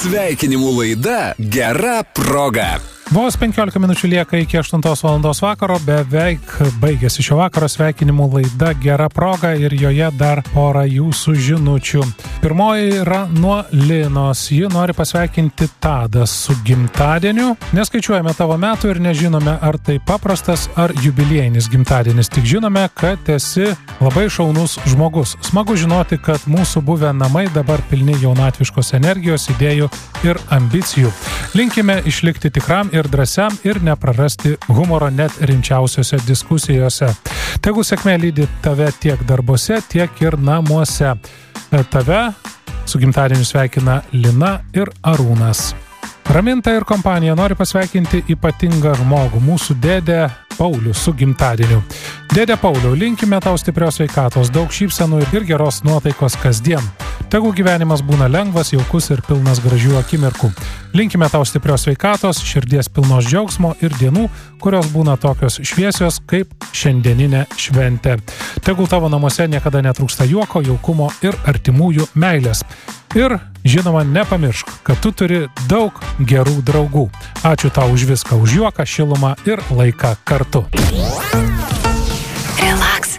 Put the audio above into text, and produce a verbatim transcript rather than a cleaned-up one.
Sveikinimų laida Gera proga. Vos penkiolika minučių lieka iki aštuntos valandos vakaro, beveik baigėsi šio vakaro sveikinimų laida Gera proga ir joje dar pora jūsų žinučių. Pirmoji yra nuo Linos. Ji nori pasveikinti Tadą su gimtadieniu. Neskaičiuojame tavo metų ir nežinome, ar tai paprastas ar jubiliejinis gimtadienis. Tik žinome, kad esi labai šaunus žmogus. Smagu žinoti, kad mūsų buvę namai dabar pilni jaunatviškos energijos, idėjų ir ambicijų. Linkime išlikti tikram ir drąsiam ir neprarasti humoro net rimčiausiose diskusijose. Tegu sėkmė lydi tave tiek darbuose, tiek ir namuose. Tave su gimtadieniu sveikina Lina ir Arūnas. Raminta ir kompanija nori pasveikinti ypatingą žmogų, mūsų dėdę Paulių su gimtadieniu. Dėdė Pauliau, linkime tau stiprios sveikatos, daug šypsenų ir geros nuotaikos kasdien. Tegu gyvenimas būna lengvas, jaukus ir pilnas gražių akimirkų. Linkime tau stiprios sveikatos, širdies pilnos džiaugsmo ir dienų, kurios būna tokios šviesios kaip šiandieninė šventė. Tegul tavo namuose niekada netrūksta juoko, jaukumo ir artimųjų meilės. Ir, žinoma, nepamiršk, kad tu turi daug gerų draugų. Ačiū tau už viską, už juoką, šilumą ir laiką kartu.